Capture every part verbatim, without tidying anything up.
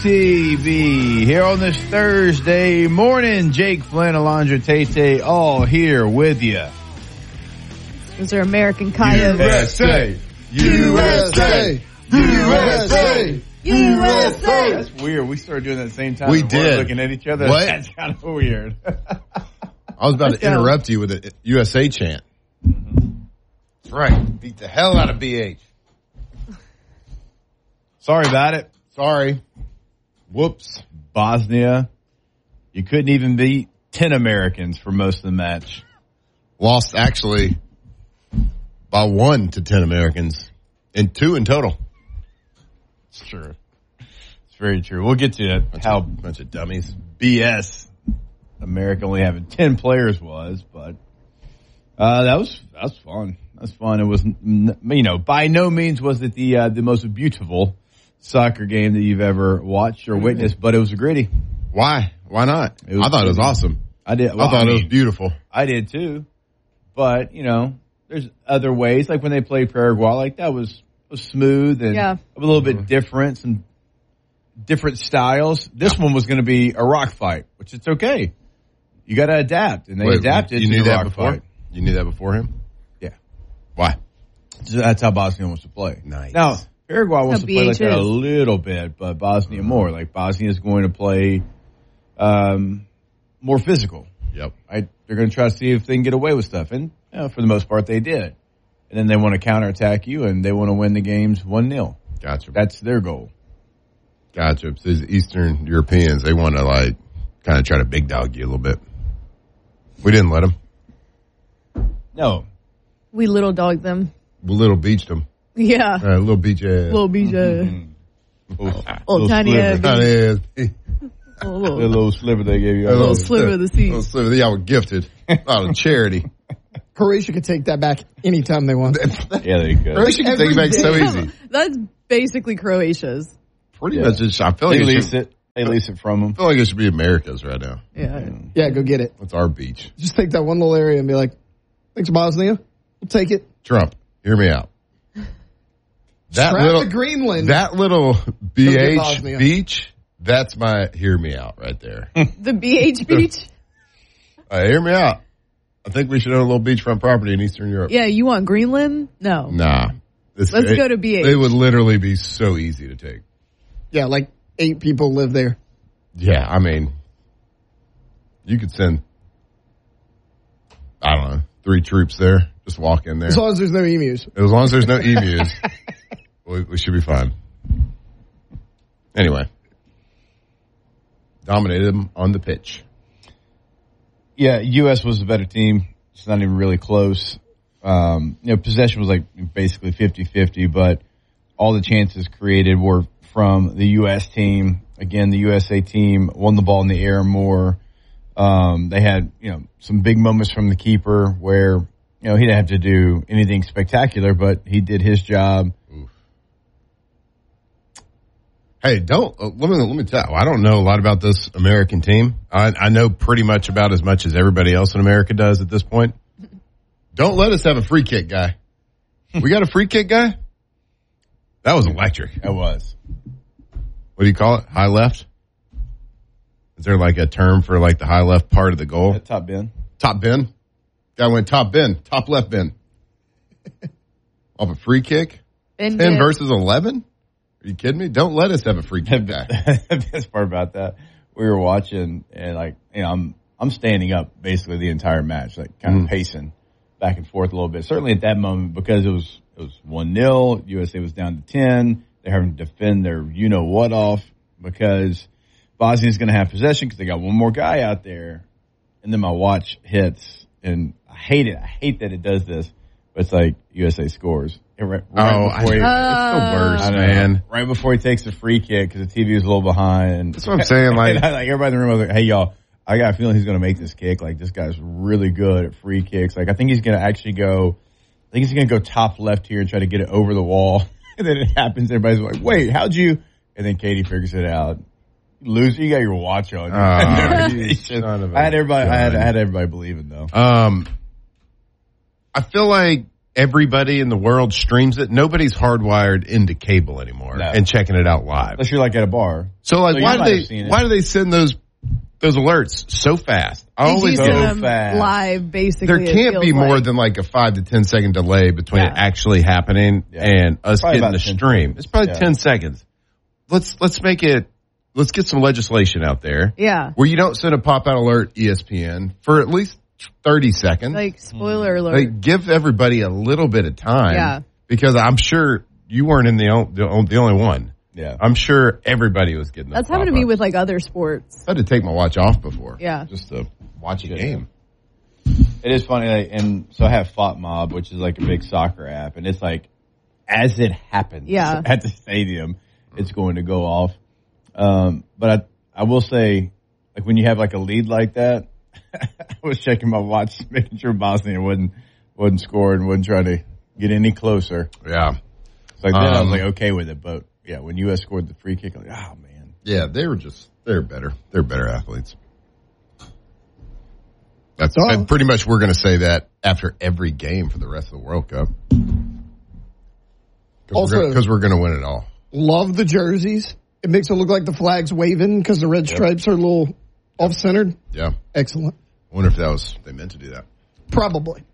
T V here on this Thursday morning. Jake Flynn, Alondra Tate, all here with you. Those are American Coyotes. U S A! U S A! U S A! U S A! That's weird. We started doing that at the same time. We did. Looking at each other. What? That's kind of weird. I was about Let's to go. interrupt you with a U S A chant. That's right. Beat the hell out of B H. Sorry about it. Sorry. Whoops. Bosnia. You couldn't even beat ten Americans for most of the match. Lost actually by one to ten Americans and two in total. It's true. It's very true. We'll get to it. Bunch How of, bunch of dummies. B S America only having ten players was, but uh, that was that was fun. That was fun. It was, you know, by no means was it the uh, the most beautiful soccer game that you've ever watched or witnessed, but it was gritty. Why? Why not? It was I thought it was pretty- awesome. I did. I thought it was beautiful. I did too, but you know, there's other ways. Like when they played Paraguay, like that was was smooth and Yeah. a little bit different, some different styles. This one was going to be a rock fight, which it's okay. You got to adapt, and they Wait, adapted. You to knew the that rock before? fight. You knew that before him? Yeah. Why? So that's how Bosnia wants to play. Nice. Now, Paraguay wants to How play like B H that a is. little bit, but Bosnia more. Like Bosnia is going to play um, more physical. Yep. Right? They're going to try to see if they can get away with stuff, and you know, for the most part, they did. And then they want to counterattack you, and they want to win the games one nil. Gotcha. That's their goal. Gotcha. So these Eastern Europeans, they want to like kind of try to big dog you a little bit. We didn't let them. No, We little dogged them. We little beached them. Yeah. Uh, little beach ass. Little B J. little, Little little tiny sliver. ass. Tiny ass. A The little, little sliver they gave you. A little sliver of the sea. Little sliver. Y'all were gifted. Out of charity. Croatia could take that back anytime they want. Yeah, they could. Croatia can take it back so easy. That's basically Croatia's. Pretty Yeah. much. It's, I feel They like it lease should, it. They lease it from them. I feel like it should be America's right now. Yeah. Yeah, go get it. That's our beach. Just take that one little area and be like, thanks, Bosnia. We'll take it. Trump, hear me out. That Scrap little the Greenland. That little B Go get H Bosnia. beach. That's my hear me out right there. The B H beach? Uh, hear me out. I think we should own a little beachfront property in Eastern Europe. Yeah, you want Greenland? No. Nah. This- Let's it- go to B H. It would literally be so easy to take. Yeah, like eight people live there. Yeah, I mean, you could send, I don't know, three troops there. Just walk in there. As long as there's no emus. As long as there's no emus, we, we should be fine. Anyway, dominated them on the pitch. Yeah, U S was the better team. It's not even really close. Um, you know, possession was like basically fifty-fifty, but all the chances created were from the U S team. Again, the U S A team won the ball in the air more. Um, they had, you know, some big moments from the keeper where, you know, he didn't have to do anything spectacular, but he did his job. Oof. Hey, don't uh, let me let me tell you. I don't know a lot about this American team. I, I know pretty much about as much as everybody else in America does at this point. Don't let us have a free kick guy. We got a free kick guy? That was electric. That was. What do you call it? High left? Is there like a term for like the high left part of the goal? That top bin. Top bin? Guy went top bin, top left bin. Off a free kick? And ten dip. versus eleven? Are you kidding me? Don't let us have a free kick guy. The best part about that, we were watching and like, you know, I'm, I'm standing up basically the entire match, like kind of Mm. pacing back and forth a little bit. Certainly at that moment, because it was, it was one nil, U S A was down to ten. They're having to defend their you-know-what off because Bosnia's going to have possession because they got one more guy out there. And then my watch hits, and I hate it. I hate that it does this, but it's like U S A scores. And right, right Oh, I, before he- it's Uh, the worst, I know, man. Right before he takes the free kick because the T V was a little behind. That's what I'm saying, like- And I, like everybody in the room was like, "Hey, y'all, I got a feeling he's going to make this kick. Like this guy's really good at free kicks. Like I think he's going to actually go. I think he's going to go top left here and try to get it over the wall." And then it happens. Everybody's like, "Wait, how'd you?" And then Katie figures it out. Loser, you got your watch on. Oh, It's you just- son of a I had everybody. I had, gun. I had everybody believing though. Um, I feel like everybody in the world streams it. Nobody's hardwired into cable anymore No. and checking it out live. Unless you're like at a bar. So like, So you why might do have seen they it. why do they send those those alerts so fast? I Did you always send go go. them fast. live, basically? There it can't feels be more like. than like a five to ten second delay between Yeah. it actually happening Yeah. and us Probably getting about the ten stream. seconds. It's probably Yeah. ten seconds. Let's let's make it. Let's get some legislation out there Yeah. where you don't send a pop out alert E S P N for at least thirty seconds. Like, spoiler alert. Like, give everybody a little bit of time. Yeah. Because I'm sure you weren't in the o- the, o- the only one. Yeah. I'm sure everybody was getting. That's those happened to me pop-ups. with, like, other sports. I had to take my watch off before. Yeah. Just to watch a game. It is funny, like, and so I have FotMob, which is like a big soccer app, and it's like as it happens Yeah. at the stadium, it's going to go off. Um, but I, I will say, like when you have like a lead like that, I was checking my watch, making sure Bosnia wouldn't wouldn't score and wouldn't try to get any closer. Yeah. So like then I was Um, like okay with it, but yeah, when U S scored the free kick, I'm like, oh man, Yeah, they were just, they're better. They're better athletes. That's Oh. and pretty much we're going to say that after every game for the rest of the World Cup. Also- Because we're going to win it all. Love the jerseys. It makes it look like the flag's waving because the red stripes are a little off-centered. Yeah. Excellent. I wonder if that was, they meant to do that. Probably.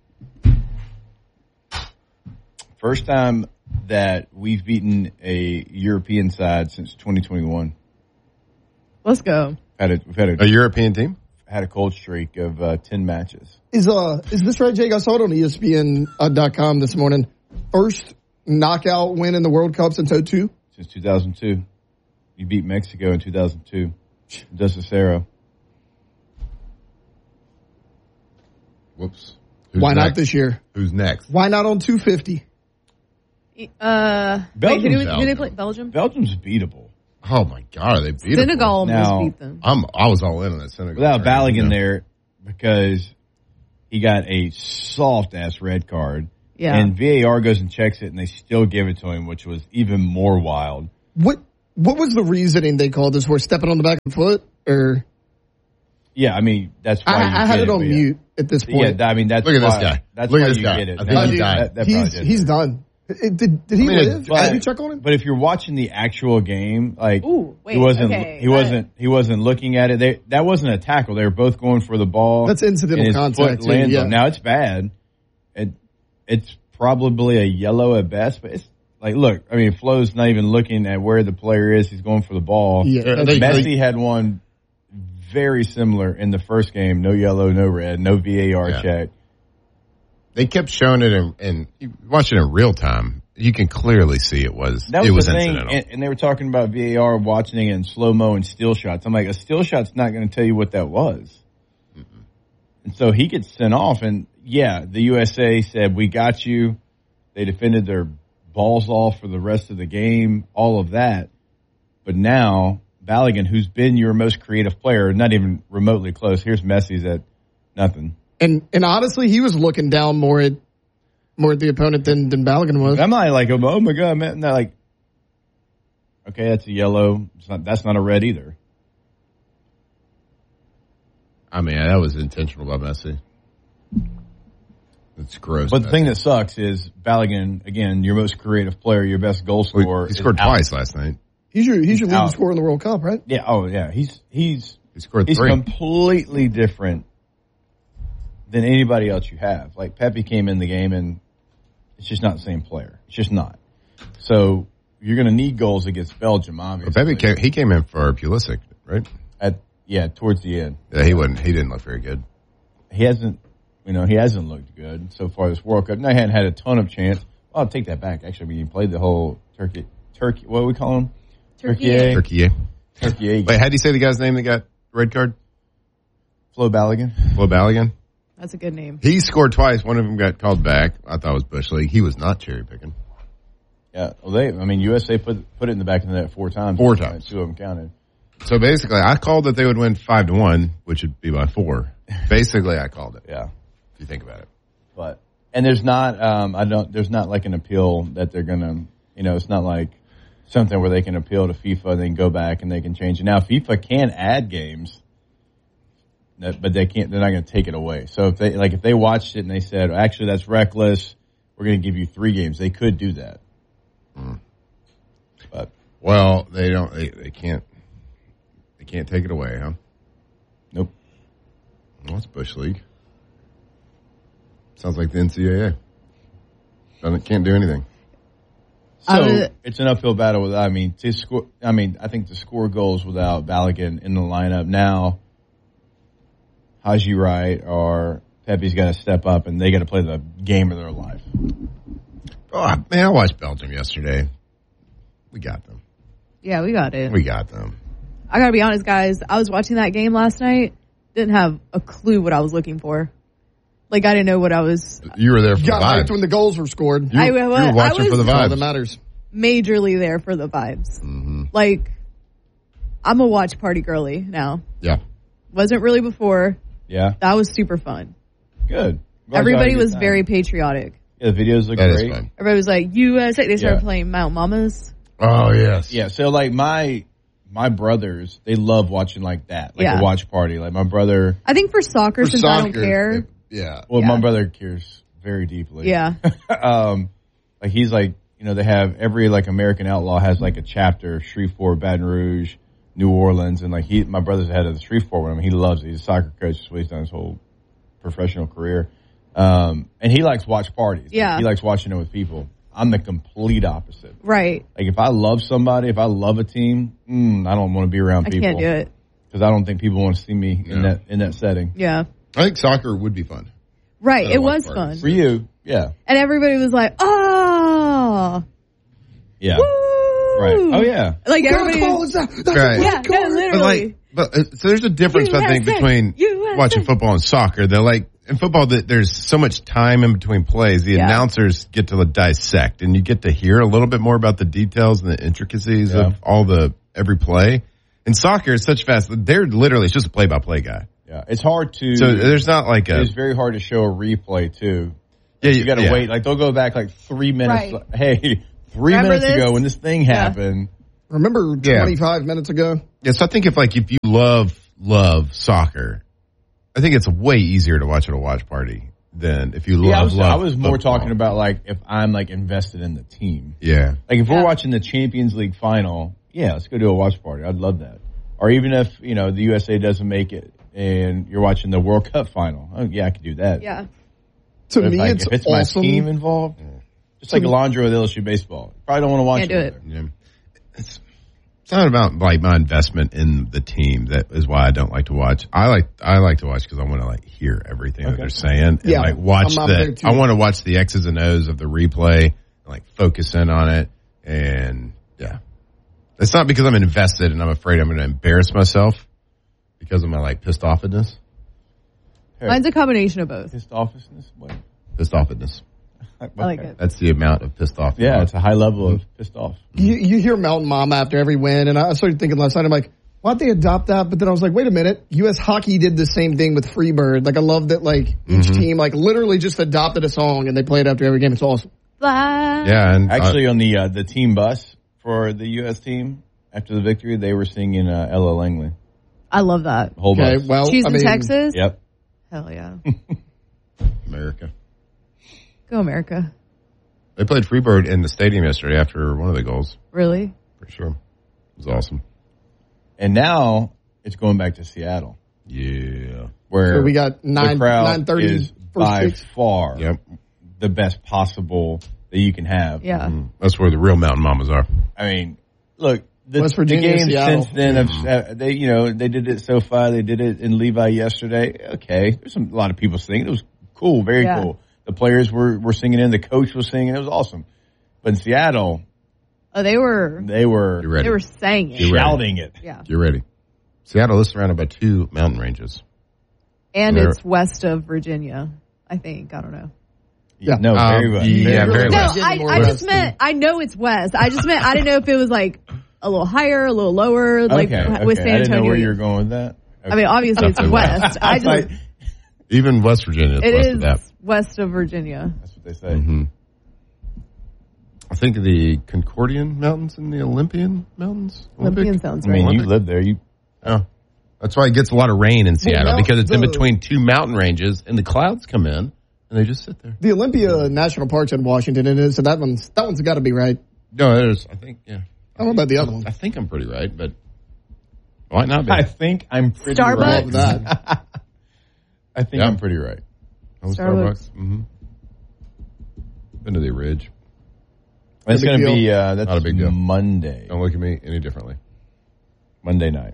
first time that we've beaten a European side since twenty twenty-one. Let's go. Had a, we've had a A European team? had a cold streak of uh, ten matches. Is uh is this right, Jake? I saw it on E S P N dot com this morning. First knockout win in the World Cup since oh two. Since two thousand two. You beat Mexico in two thousand two. De Cicero. Whoops. Who's Why not next? this year? Who's next? Why not on two fifty? Uh, Belgium's wait, who, do, who out. do they play? Belgium? Belgium's beatable. Oh my God, they beat Senegal almost Now- beat them. I'm, I was all in on that Senegal. Without train, Balogun yeah. there because he got a soft ass red card. Yeah. And V A R goes and checks it and they still give it to him, which was even more wild. What what was the reasoning they called this for? Stepping on the back of the foot? Or Yeah, I mean that's why you I, I had get it on but yeah. mute at this Yeah, point. I mean that's Look at this why, guy. That's Look at why this you guy. get it. I think That- he died. that- that probably he's did. he's done. It- did did he I mean, live? but- Did you check on him? But if you're watching the actual game, like Ooh, wait, he wasn't, okay. he wasn't, he wasn't looking at it. They, that wasn't a tackle. They were both going for the ball. That's incidental and his contact, foot too, lands yeah. on. Now it's bad. It, it's probably a yellow at best, but it's like, look, I mean, Flo's not even looking at where the player is. He's going for the ball. Yeah, Uh, that's- they- Messi had one very similar in the first game. No yellow, no red, no V A R Yeah. check. They kept showing it in, and you watch it in real time. You can clearly see it was, That was, it was the thing, incidental. and, and they were talking about V A R watching it in slow mo and still shots. I'm like, a still shot's not going to tell you what that was. Mm-mm. And so he gets sent off, and yeah, the U S A said, we got you. They defended their balls off for the rest of the game, all of that. But now, Balogun, who's been your most creative player, not even remotely close, here's Messi's at nothing. And and honestly, he was looking down more at more at the opponent than than Balogun was. I'm not like, oh my God, man. Not like, okay, that's a yellow. It's not, that's not a red either. I mean, that was intentional by Messi. It's gross. But the Messi. thing that sucks is Balogun, again, your most creative player, your best goal Well, scorer. he scored is out. twice last night. He's your he's your leading out. scorer in the World Cup, right? Yeah. Oh, yeah. He's he's He scored he's three. completely different than anybody else you have. Like Pepe came in the game and it's just not the same player. It's just not. So you're going to need goals against Belgium, obviously. But Pepe came, he came in for Pulisic, right? At yeah, towards the end. Yeah, he wasn't. He didn't look very good. He hasn't, you know, he hasn't looked good so far this World Cup. And I hadn't had a ton of chance. Well, I'll take that back. Actually, I mean, he played the whole Turkey, Turkey. What do we call him? Turkey. Turkey. Turkey. Yeah. Turkey. Wait, how do you say the guy's name that got red card? Flo Balogun. Flo Balogun. That's a good name. He scored twice. One of them got called back. I thought it was Bush League. He was not cherry picking. Yeah, well, they. I mean, U S A put put it in the back of the net four times. Four times. Two of them counted. So basically, I called that they would win five to one, which would be by four. Basically, I called it. Yeah, If you think about it. but and there's not. Um, I don't. There's not like an appeal that they're gonna. You know, it's not like something where they can appeal to FIFA and then go back and they can change it. Now, FIFA can add games, that- but they can't. They're not going to take it away. So if they like, if they watched it and they said, actually, that's reckless. we're going to give you three games. They could do that. Mm. But well, they don't. They, they can't. They can't take it away, huh? nope. Well, it's Bush League. Sounds like the N C double A. Doesn't can't do anything. So Uh, it's an uphill battle with. I mean, to score. I mean, I think to score goals without Balogun in the lineup now, Haji Wright or Pepe's got to step up, and they got to play the game of their life. Oh man, I watched Belgium yesterday. We got them. Yeah, we got it. We got them. I gotta be honest, guys. I was watching that game last night. Didn't have a clue what I was looking for. Like, I didn't know what I was You were there for Got the hyped vibes. when the goals were scored. You, I- you I were watching was- for the That's all vibes. that matters. majorly there for the vibes. Mm-hmm. Like, I'm a watch party girly now. Yeah. Wasn't really before. Yeah, That was super fun. good. Glad Everybody you had a was good time. very patriotic. Yeah, the videos look That is great. fun. Everybody was like, U S A. They started Yeah. playing Mount Mamas. Oh yes. Yeah, so like my my brothers, they love watching like that, like Yeah. a watch party. Like my brother, I think for soccer, For since I don't soccer, care. Yeah. well, Yeah. my brother cares very deeply. Yeah. um, like he's like, you know, they have every like American Outlaw has like a chapter, Shreveport, Baton Rouge, New Orleans, and like he, my brother's the head of the Shreveport one. I mean, he loves it. He's a soccer coach. That's what he's done his whole professional career. Um, and he likes watch parties. Like, Yeah. he likes watching it with people. I'm the complete opposite. Right. Like if I love somebody, if I love a team, mm, I don't want to be around I people. can't do it. Because I don't think people want to see me in Yeah. that in that setting. Yeah. I think soccer would be fun. Right. Uh, It watch was parties. fun. For you, yeah, And everybody was like, oh. yeah, Woo! right. Oh yeah, Like What everybody. call is that? That's Right. a Yeah, red no, card. literally. But like, but uh, so there's a difference I think U S A, between U S A. watching football and soccer. They're like in football, that there's so much time in between plays. The Yeah. announcers get to dissect, and you get to hear a little bit more about the details and the intricacies Yeah. of all the every play. In soccer, it's such fast. They're literally it's just a play-by-play guy. yeah. It's hard to. So there's not like a it's very hard to show a replay too. yeah. You got to yeah. wait. Like they'll go back like three minutes. Right. Like, hey, three Remember minutes this? ago when this thing Yeah. happened. Remember Yeah. twenty-five minutes ago? Yeah, so I think if like if you love love soccer, I think it's way easier to watch at a watch party than if you love. Yeah, I was, love I was more football. talking about like if I'm like invested in the team. Yeah, Like if we're Yeah. watching the Champions League final, yeah, let's go do a watch party. I'd love that. Or even if you know the U S A doesn't make it and you're watching the World Cup final, oh yeah, I could do that. Yeah. To But if, me, like, it's, if it's awesome. my team involved, just like Alondra with L S U baseball, probably don't want to watch Can't do it. it. yeah. It's it's not about like my investment in the team. That is why I don't like to watch. I like I like to watch because I want to like hear everything that Okay. they're saying and Yeah, like watch I'm- I'm there the. too. I want to watch the X's and O's of the replay and like focus in on it and yeah. It's not because I'm invested and I'm afraid I'm going to embarrass myself because of my like pissed offness. Mine's a combination of both. Pissed offness. What? Pissed offness. I like it. That's the amount of pissed off. Yeah, it's a high level of pissed off. You, you hear Mountain Mama after every win, and I started thinking last night, I'm like, why'd they adopt that? But then I was like, wait a minute, U S Hockey did the same thing with Freebird. Like, I love that, like, each Mm-hmm. team, like, literally just adopted a song and they play it after every game. It's awesome. Blah. Yeah, and Actually, on the uh, the team bus for the U S team after the victory, they were singing uh, Ella Langley. I love that. The whole Okay, bus. well, She's I in mean, Texas? Yep. Hell yeah. uh, America. Go America. They played Freebird in the stadium yesterday after one of the goals. Really? For sure, it was awesome. And now it's going back to Seattle, Yeah. where So we got nine- the crowd nine thirty is first by six. far Yep. the best possible that you can have. Yeah. Mm. That's where the real mountain mamas are. I mean, look, the, West the Virginia, games Seattle. since then, have, uh, they you know they did it so far. They did it in Levi yesterday. Okay, there's some, a lot of people singing. It was cool, very Yeah. cool. The players were were singing in. The coach was singing. It was awesome. But in Seattle, Oh, they were, they were You ready? they were saying it. You're ready. shouting it. Yeah. You're ready. Seattle is surrounded by two mountain ranges. And They're- it's west of Virginia, I think. I don't know. Yeah. No, Um, very well. yeah, very No, well. Getting I, more I west just meant, I know it's west. I just meant, I didn't know if it was like a little higher, a little lower, like okay, okay. with San I didn't know Antonio. where you were going with that. I mean, obviously it's Definitely west. I just, Like, Even West Virginia is it west is of that. west of Virginia. that's what they say. hmm I think the Concordian Mountains and the Olympian Mountains. Olympian sounds I mean, right. you live there. You Oh. That's why it gets a lot of rain in Seattle now because it's in the- between two mountain ranges and the clouds come in and they just sit there. The Olympia National Park's in Washington, and it, so that one's that one's got to be right. No, it is. I think, yeah. I don't know about the other one. I think I'm pretty right, but why not be? I think I'm pretty Starbucks? right. Love that. I think Yeah. I'm pretty right. Oh, Starbucks. Mm-hmm. Been to the Ridge. That's big going to deal. be uh, that's Not a big deal. Monday. Don't look at me any differently. Monday night.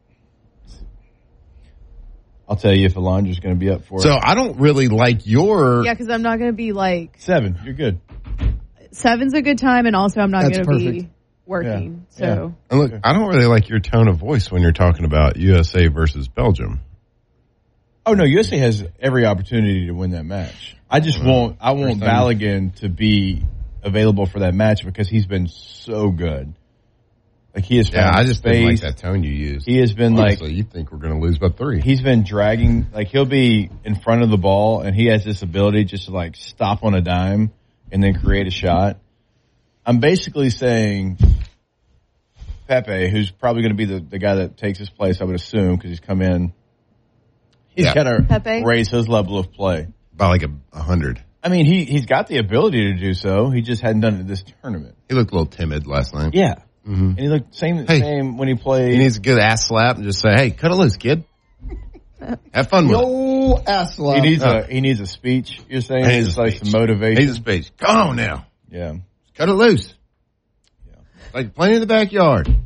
I'll tell you if Alondra's going to be up for So it. I don't really like your. Yeah, because I'm not going to be like Seven. You're good. seven's a good time, and also I'm not That's going to be perfect. working. Yeah. So And look, I don't really like your tone of voice when you're talking about U S A versus Belgium. Oh no, U S A has every opportunity to win that match. I just want I want First time. Balogun to be available for that match because he's been so good. Like he has Yeah, found I just didn't like space. that tone you used. He has been Honestly, like you think we're going to lose by three. he's been dragging. Like he'll be in front of the ball and he has this ability just to like stop on a dime and then create a shot. I'm basically saying Pepe, who's probably going to be the, the guy that takes his place, I would assume, because he's come in. He's Yeah. got to Pepe? raise his level of play. By like a, a hundred. I mean, he, he's got the ability to do so. He just hadn't done it this tournament. He looked a little timid last night. Yeah. Mm-hmm. And he looked same Hey. same when he played. He needs a good ass slap and just say, "Hey, cut it loose, kid. Have fun with it." No ass he slap. needs Uh, a he needs a speech. You're saying He needs just a like speech. some motivation. He needs a speech. Come on now. Yeah. Cut it loose. Yeah. Like playing in the backyard.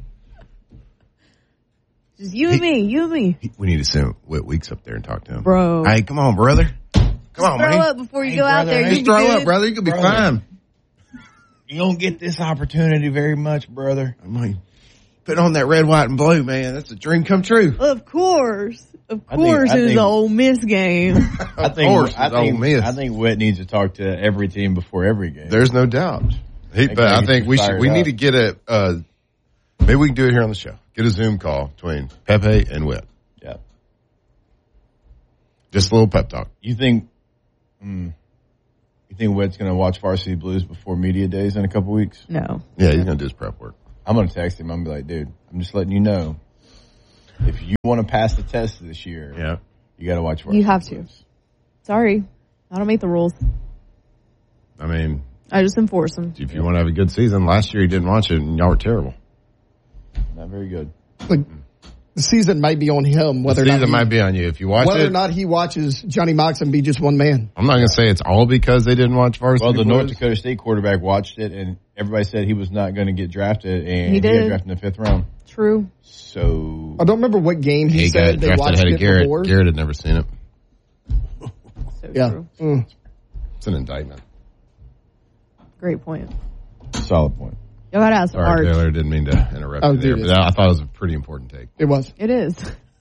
just you and me, you and me, We need to send Whit Weeks up there and talk to him. bro. Hey, come on, brother. Come on, Throw man. up before you Hey, go out brother, there. hey, You Just throw good? up, brother. You could be Brother. fine. You don't get this opportunity very much, brother. I'm like, put on that red, white, and blue, man. That's a dream come true. Of course, of I think- course, I it is think- the Ole Miss game. I Of think course, I it's Ole think Miss. I think Whit needs to talk to every team before every game. There's no doubt. He, Think but I he's think we should. fired We up. need to get a. Uh, maybe we can do it here on the show. Get a Zoom call between Pepe and Whit. Yeah. Just a little pep talk. You think? Mm, you think Whit's going to watch Varsity Blues before media days in a couple weeks? No, Yeah, he's gonna do his prep work. I'm going to text him. I'm going to be like, dude, I'm just letting you know. If you want to pass the test this year, Yeah. you got to watch Varsity you have to. Blues. Sorry, I don't make the rules. I mean, I just enforce them. if you want to have a good season, last year you didn't watch it and y'all were terrible. Not very good. Like, the season might be on him. Whether the or season not he, might be on you if you watch whether it. or not he watches Johnny Moxon be just one man. I'm not gonna say it's all because they didn't watch Varsity Well, the Blues. North Dakota State quarterback watched it, and everybody said he was not going to get drafted, and He got did. drafted in the fifth round. True. So I don't remember what game he, He got said they drafted watched ahead it of Garrett. before. Garrett had never seen it. So Yeah. true. Mm. It's an indictment. Great point. solid point. Y'all gotta ask Sorry, Arch. Taylor. Didn't mean to interrupt Oh, you there, dude, but I thought it was a pretty important take. It was. It is.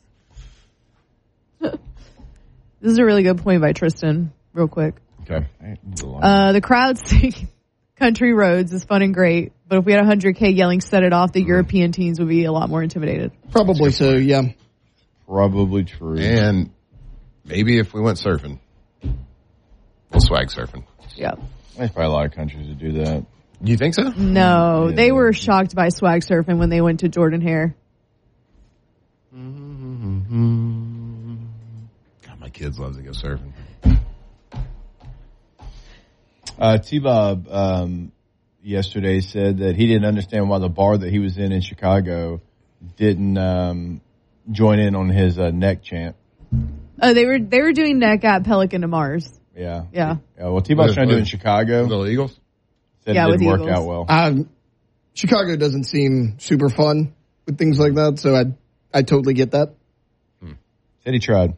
This is a really good point by Tristan. Real quick. Okay. Uh, the crowd singing "Country Roads" is fun and great, but if we had one hundred K yelling "Set it off," the European teams would be a lot more intimidated. Probably so, yeah. Probably true. And maybe if we went surfing, we'll swag surfing. Yeah. There's probably a lot of countries that do that. You think so? No, Yeah. they were shocked by swag surfing when they went to Jordan Hare. God, my kids love to go surfing. Uh, T-Bob um, yesterday said that he didn't understand why the bar that he was in in Chicago didn't um, join in on his uh, neck chant. Oh, they were they were doing neck at Pelican to Mars. Yeah. Yeah. Yeah, well, T-Bob's With- trying to do it in with- Chicago. Little Eagles? Said Yeah, it with didn't work Eagles. out well. Um, Chicago doesn't seem super fun with things like that, so I I totally get that. Said he tried.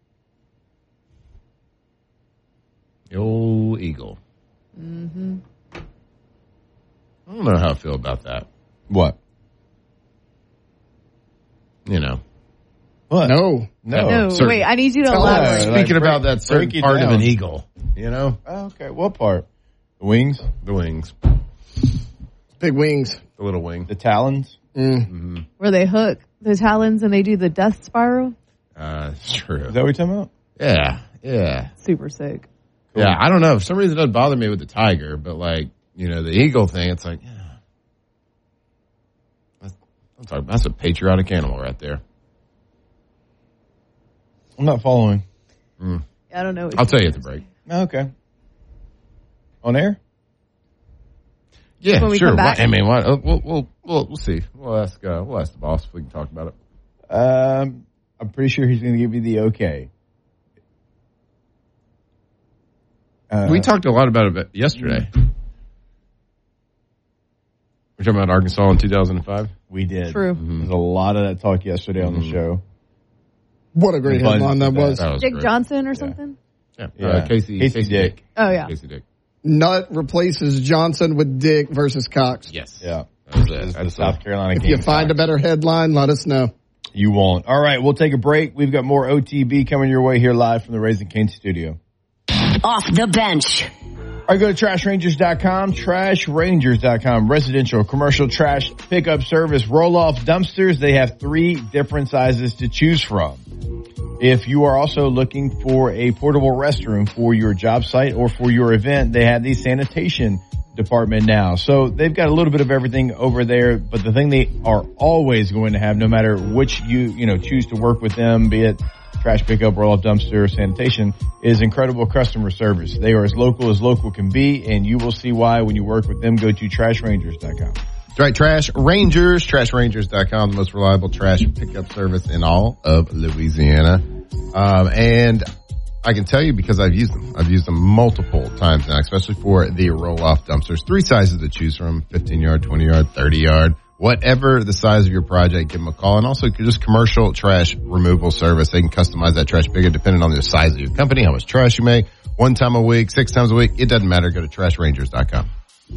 The old Eagle. Mm-hmm. I don't know how I feel about that. What? You know. What? No. No. No, certain- wait, I need you to Tell us. elaborate. Like, Speaking break- about that certain break it part of down. an eagle, you know? Oh, okay. What part? The wings? The wings. Big wings. The little wing. The talons? Mm. Where they hook the talons and they do the death spiral. Uh, it's true. Is that what you're talking about? Yeah. Yeah. Super sick. Yeah, I don't know. For some reason, it doesn't bother me with the tiger, but like, you know, the eagle thing, it's like, yeah. That's, I'm talking, that's a patriotic animal right there. I'm not following. I don't know. What I'll you tell you mean. at the break. Okay. On air? Yeah, When we sure. come back? Why- I mean, why, uh, we'll, we'll we'll we'll see. We'll ask uh, we'll ask the boss if we can talk about it. Um, I'm pretty sure he's going to give you the okay. Uh, we talked a lot about it yesterday. We're talking about Arkansas in two thousand five. We did. True. Mm-hmm. There's a lot of that talk yesterday on the show. What a great Fun. headline that was. That was Dick great. Johnson or something? Yeah, Yeah. Uh, Casey, Casey Casey Dick. Dick. Oh, yeah. Casey Dick. Nutt replaces Johnson with Dick versus Cox. Yes. Yeah. That was This it. is the That's South it. Carolina If game. you find a better headline, let us know. You won't. All right, we'll take a break. We've got more O T B coming your way here live from the Raising Cane studio. Off the bench. All right, go to trash rangers dot com, trash rangers dot com. Residential, commercial trash pickup service, roll-off dumpsters. They have three different sizes to choose from. If you are also looking for a portable restroom for your job site or for your event, they have the sanitation department now. So they've got a little bit of everything over there, but the thing they are always going to have, no matter which you, you know, choose to work with them, be it trash pickup, roll-off dumpster, sanitation, is incredible customer service. They are as local as local can be, and you will see why when you work with them. Go to trash rangers dot com. That's right, Trash Rangers, trash rangers dot com, the most reliable trash pickup service in all of Louisiana. Um, and I can tell you because I've used them. I've used them multiple times now, especially for the roll-off dumpsters. Three sizes to choose from, fifteen yard, twenty yard, thirty yard. Whatever the size of your project, give them a call. And also just commercial trash removal service. They can customize that trash bigger depending on the size of your company, how much trash you make, one time a week, six times a week. It doesn't matter. Go to trash rangers dot com.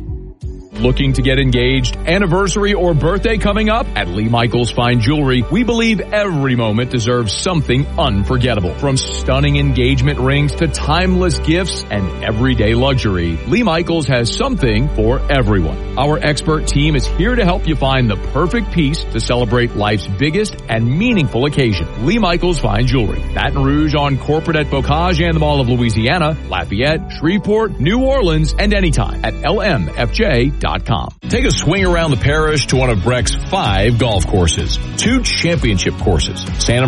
Looking to get engaged, anniversary, or birthday coming up? At Lee Michaels Fine Jewelry, we believe every moment deserves something unforgettable. From stunning engagement rings to timeless gifts and everyday luxury, Lee Michaels has something for everyone. Our expert team is here to help you find the perfect piece to celebrate life's biggest and meaningful occasion. Lee Michaels Fine Jewelry, Baton Rouge on Corporate at Bocage and the Mall of Louisiana, Lafayette, Shreveport, New Orleans, and anytime at L M F J dot com. Take a swing around the parish to one of Breck's five golf courses, two championship courses, Santa